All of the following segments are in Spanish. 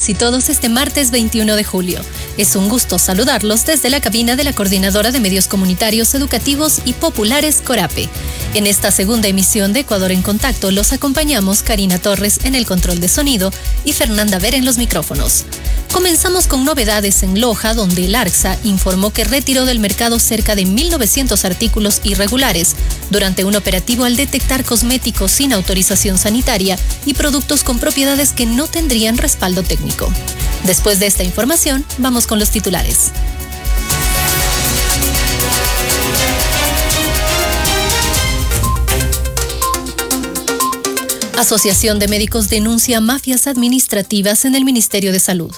todas y todos este martes 21 de julio. Es un gusto saludarlos desde la cabina de la Coordinadora de Medios Comunitarios, Educativos y Populares, CORAPE. En esta segunda emisión de Ecuador en Contacto los acompañamos Karina Torres en el control de sonido y Fernanda Vera en los micrófonos. Comenzamos con novedades en Loja, donde el ARCSA informó que retiró del mercado cerca de 1.900 artículos irregulares durante un operativo al detectar cosméticos sin autorización sanitaria y productos con propiedades que no tendrían respaldo técnico. Después de esta información, vamos con los titulares. Asociación de Médicos denuncia mafias administrativas en el Ministerio de Salud.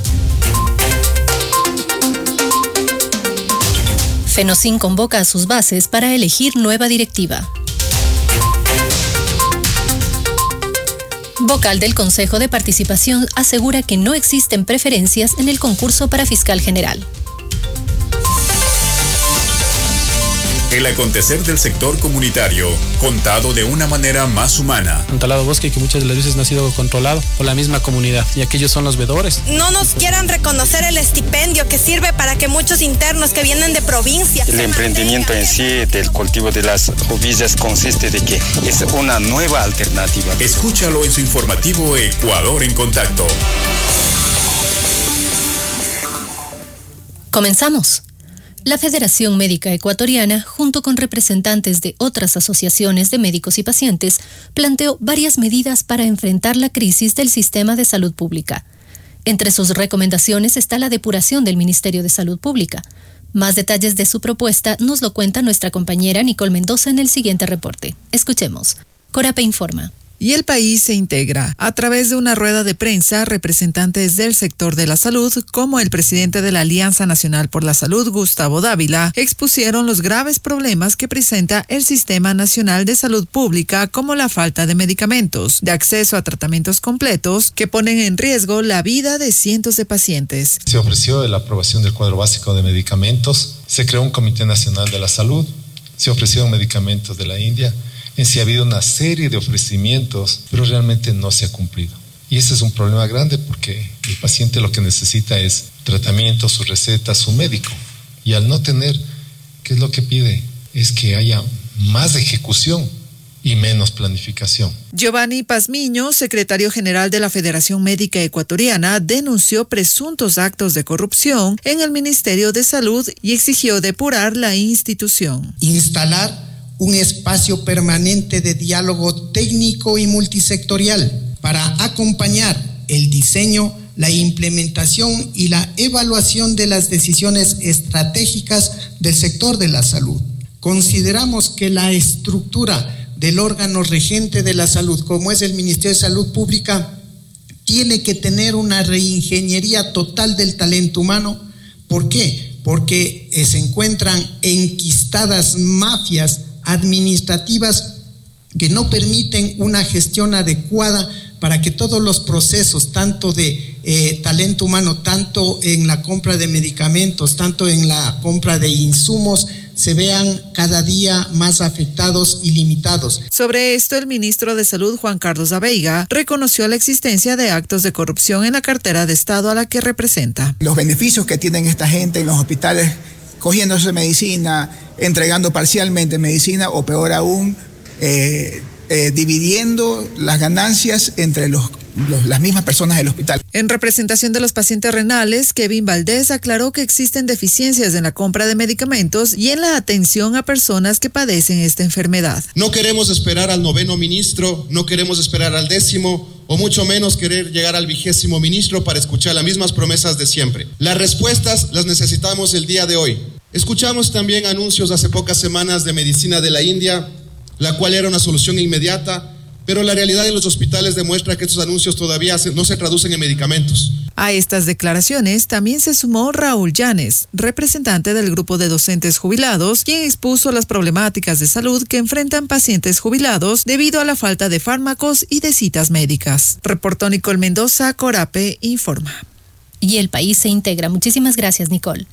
Fenosin convoca a sus bases para elegir nueva directiva. Vocal del Consejo de Participación asegura que no existen preferencias en el concurso para fiscal general. El acontecer del sector comunitario, contado de una manera más humana. Un talado bosque que muchas de las veces no ha sido controlado por la misma comunidad, y aquellos son los veedores. No nos quieran reconocer el estipendio que sirve para que muchos internos que vienen de provincia... El emprendimiento en sí del cultivo de las ovillas consiste de que es una nueva alternativa. Escúchalo en su informativo Ecuador en Contacto. Comenzamos. La Federación Médica Ecuatoriana, junto con representantes de otras asociaciones de médicos y pacientes, planteó varias medidas para enfrentar la crisis del sistema de salud pública. Entre sus recomendaciones está la depuración del Ministerio de Salud Pública. Más detalles de su propuesta nos lo cuenta nuestra compañera Nicole Mendoza en el siguiente reporte. Escuchemos. CORAPE informa. Y el país se integra. A través de una rueda de prensa, representantes del sector de la salud, como el presidente de la Alianza Nacional por la Salud, Gustavo Dávila, expusieron los graves problemas que presenta el Sistema Nacional de Salud Pública, como la falta de medicamentos, de acceso a tratamientos completos, que ponen en riesgo la vida de cientos de pacientes. Se ofreció la aprobación del cuadro básico de medicamentos, se creó un Comité Nacional de la Salud, se ofrecieron medicamentos de la India. En sí ha habido una serie de ofrecimientos, pero realmente no se ha cumplido. Y ese es un problema grande porque el paciente lo que necesita es tratamiento, su receta, su médico. Y al no tener, ¿qué es lo que pide? Es que haya más ejecución y menos planificación. Giovanni Pazmiño, secretario general de la Federación Médica Ecuatoriana, denunció presuntos actos de corrupción en el Ministerio de Salud y exigió depurar la institución. Instalar un espacio permanente de diálogo técnico y multisectorial para acompañar el diseño, la implementación y la evaluación de las decisiones estratégicas del sector de la salud. Consideramos que la estructura del órgano regente de la salud, como es el Ministerio de Salud Pública, tiene que tener una reingeniería total del talento humano. ¿Por qué? Porque se encuentran enquistadas mafias administrativas que no permiten una gestión adecuada para que todos los procesos, tanto de talento humano, tanto en la compra de medicamentos, tanto en la compra de insumos, se vean cada día más afectados y limitados. Sobre esto, el ministro de Salud, Juan Carlos Abeiga, reconoció la existencia de actos de corrupción en la cartera de Estado a la que representa. Los beneficios que tienen esta gente en los hospitales, cogiéndose medicina, entregando parcialmente medicina o peor aún, dividiendo las ganancias entre las mismas personas del hospital. En representación de los pacientes renales, Kevin Valdés aclaró que existen deficiencias en la compra de medicamentos y en la atención a personas que padecen esta enfermedad. No queremos esperar al 9º ministro, no queremos esperar al 10º, o mucho menos querer llegar al 20º ministro para escuchar las mismas promesas de siempre. Las respuestas las necesitamos el día de hoy. Escuchamos también anuncios hace pocas semanas de medicina de la India, la cual era una solución inmediata, pero la realidad de los hospitales demuestra que estos anuncios todavía no se traducen en medicamentos. A estas declaraciones también se sumó Raúl Llanes, representante del grupo de docentes jubilados, quien expuso las problemáticas de salud que enfrentan pacientes jubilados debido a la falta de fármacos y de citas médicas. Reportó Nicole Mendoza, CORAPE informa. Y el país se integra. Muchísimas gracias, Nicole.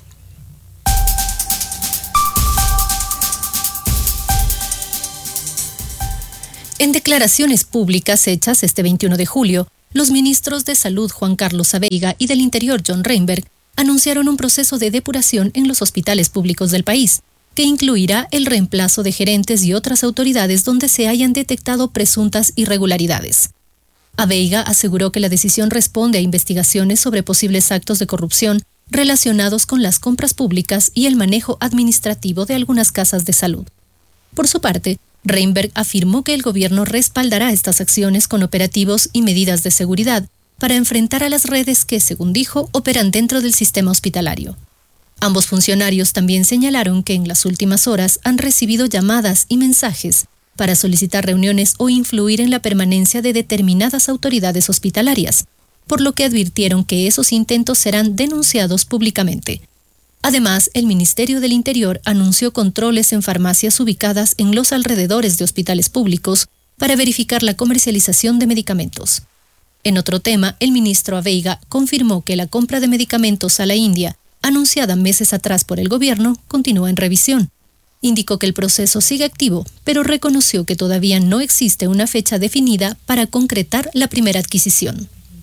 En declaraciones públicas hechas este 21 de julio, los ministros de Salud Juan Carlos Abeiga y del Interior John Reinberg anunciaron un proceso de depuración en los hospitales públicos del país, que incluirá el reemplazo de gerentes y otras autoridades donde se hayan detectado presuntas irregularidades. Abeiga aseguró que la decisión responde a investigaciones sobre posibles actos de corrupción relacionados con las compras públicas y el manejo administrativo de algunas casas de salud. Por su parte, Reinberg afirmó que el gobierno respaldará estas acciones con operativos y medidas de seguridad para enfrentar a las redes que, según dijo, operan dentro del sistema hospitalario. Ambos funcionarios también señalaron que en las últimas horas han recibido llamadas y mensajes para solicitar reuniones o influir en la permanencia de determinadas autoridades hospitalarias, por lo que advirtieron que esos intentos serán denunciados públicamente. Además, el Ministerio del Interior anunció controles en farmacias ubicadas en los alrededores de hospitales públicos para verificar la comercialización de medicamentos. En otro tema, el ministro Abeiga confirmó que la compra de medicamentos a la India, anunciada meses atrás por el gobierno, continúa en revisión. Indicó que el proceso sigue activo, pero reconoció que todavía no existe una fecha definida para concretar la primera adquisición.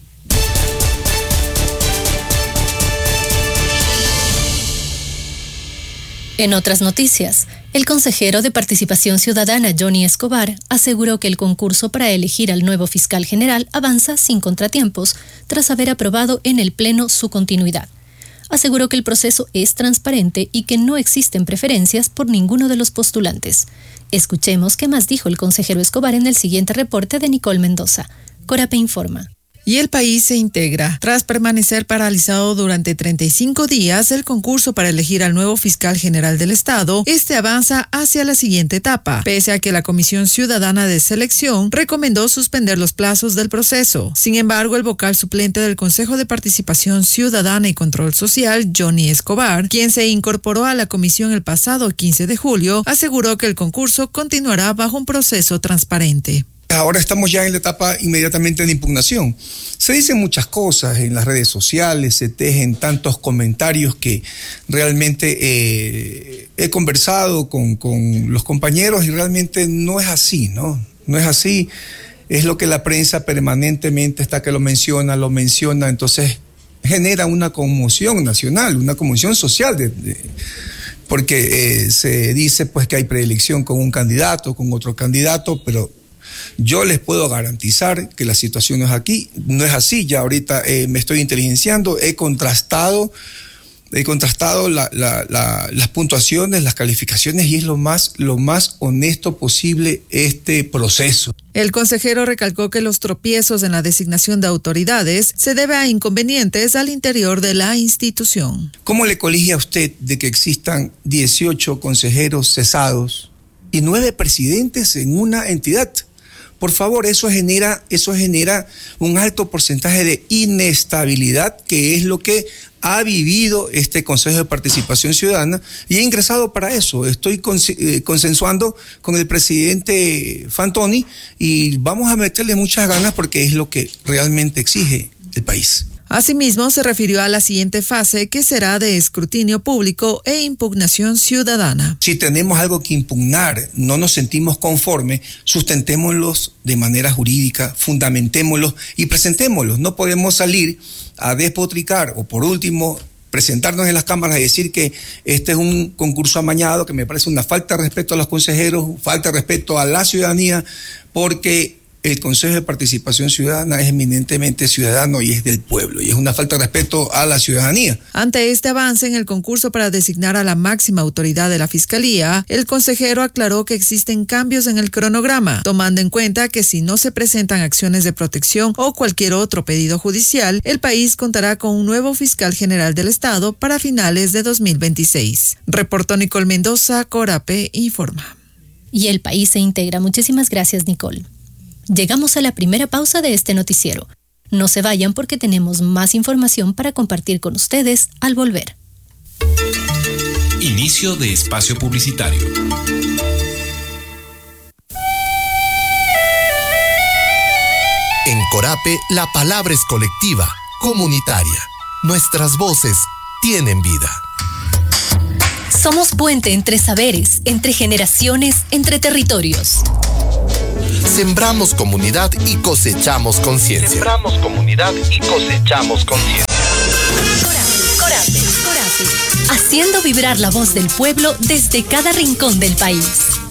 En otras noticias, el consejero de Participación Ciudadana Johnny Escobar aseguró que el concurso para elegir al nuevo fiscal general avanza sin contratiempos tras haber aprobado en el Pleno su continuidad. Aseguró que el proceso es transparente y que no existen preferencias por ninguno de los postulantes. Escuchemos qué más dijo el consejero Escobar en el siguiente reporte de Nicole Mendoza. Corape informa. Y el país se integra. Tras permanecer paralizado durante 35 días el concurso para elegir al nuevo fiscal general del Estado, este avanza hacia la siguiente etapa, pese a que la Comisión Ciudadana de Selección recomendó suspender los plazos del proceso. Sin embargo, el vocal suplente del Consejo de Participación Ciudadana y Control Social, Johnny Escobar, quien se incorporó a la comisión el pasado 15 de julio, aseguró que el concurso continuará bajo un proceso transparente. Ahora estamos ya en la etapa inmediatamente de impugnación. Se dicen muchas cosas en las redes sociales, se tejen tantos comentarios que realmente he conversado con los compañeros y realmente no es así, ¿no? No es así. Es lo que la prensa permanentemente está que lo menciona, entonces genera una conmoción nacional, una conmoción social porque se dice pues que hay preelección con un candidato, con otro candidato, pero yo les puedo garantizar que la situación no es así. Ya ahorita me estoy inteligenciando, he contrastado las puntuaciones, las calificaciones y es lo más honesto posible este proceso. El consejero recalcó que los tropiezos en la designación de autoridades se deben a inconvenientes al interior de la institución. ¿Cómo le colige a usted de que existan 18 consejeros cesados y 9 presidentes en una entidad? Por favor, eso genera un alto porcentaje de inestabilidad, que es lo que ha vivido este Consejo de Participación Ciudadana, y he ingresado para eso. Estoy consensuando con el presidente Fantoni y vamos a meterle muchas ganas porque es lo que realmente exige el país. Asimismo, se refirió a la siguiente fase, que será de escrutinio público e impugnación ciudadana. Si tenemos algo que impugnar, no nos sentimos conformes, sustentémoslos de manera jurídica, fundamentémoslos y presentémoslos. No podemos salir a despotricar o, por último, presentarnos en las cámaras y decir que este es un concurso amañado, que me parece una falta de respeto a los consejeros, falta de respeto a la ciudadanía, porque el Consejo de Participación Ciudadana es eminentemente ciudadano y es del pueblo, y es una falta de respeto a la ciudadanía. Ante este avance en el concurso para designar a la máxima autoridad de la Fiscalía, el consejero aclaró que existen cambios en el cronograma, tomando en cuenta que si no se presentan acciones de protección o cualquier otro pedido judicial, el país contará con un nuevo fiscal general del Estado para finales de 2026. Reportó Nicole Mendoza, Corape informa. Y el país se integra. Muchísimas gracias, Nicole. Llegamos a la primera pausa de este noticiero. No se vayan porque tenemos más información para compartir con ustedes al volver. Inicio de espacio publicitario. En Corape, la palabra es colectiva, comunitaria. Nuestras voces tienen vida. Somos puente entre saberes, entre generaciones, entre territorios. Sembramos comunidad y cosechamos conciencia. Sembramos comunidad y cosechamos conciencia. Corape. Haciendo vibrar la voz del pueblo desde cada rincón del país.